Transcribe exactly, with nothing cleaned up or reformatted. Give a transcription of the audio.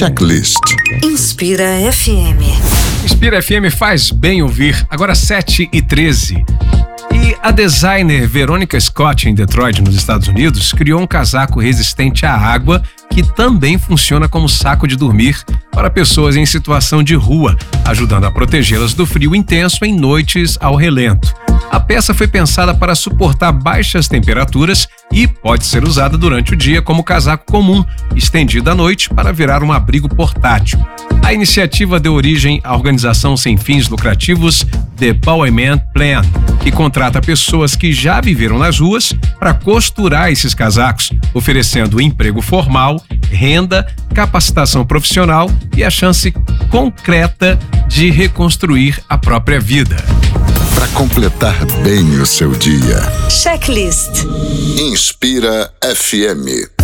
Checklist. Inspira F M. Inspira F M faz bem ouvir. Agora sete e treze. E a designer Veronica Scott, em Detroit, nos Estados Unidos, criou um casaco resistente à água que também funciona como saco de dormir para pessoas em situação de rua, ajudando a protegê-las do frio intenso em noites ao relento. A peça foi pensada para suportar baixas temperaturas e pode ser usada durante o dia como casaco comum, estendido à noite para virar um abrigo portátil. A iniciativa deu origem à organização sem fins lucrativos The Empowerment Plan, que contrata pessoas que já viveram nas ruas para costurar esses casacos, oferecendo emprego formal, renda, capacitação profissional e a chance concreta de reconstruir a própria vida. Para completar bem o seu dia. Checklist. Inspira F M.